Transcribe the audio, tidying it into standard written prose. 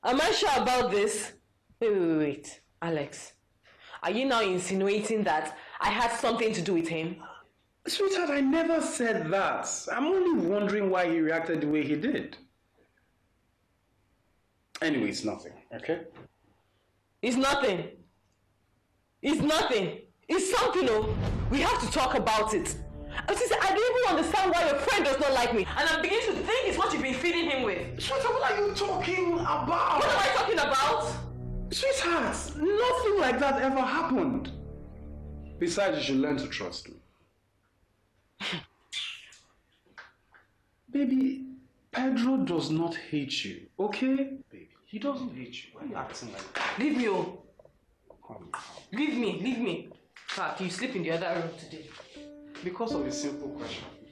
Am I sure about this? Wait. Alex, are you now insinuating that I had something to do with him? Sweetheart, I never said that. I'm only wondering why he reacted the way he did. Anyway, it's nothing, okay? It's nothing. It's nothing. It's something, oh. We have to talk about it. I don't even understand why your friend does not like me. And I'm beginning to think it's what you've been feeding him with. Sweetheart, what are you talking about? What am I talking about? Sweetheart, nothing like that ever happened. Besides, you should learn to trust me. Baby, Pedro does not hate you, okay? Baby, he doesn't hate you. Why are you acting like that? Leave me, oh. Leave me. In fact, you sleep in the other room today. Because of a simple question.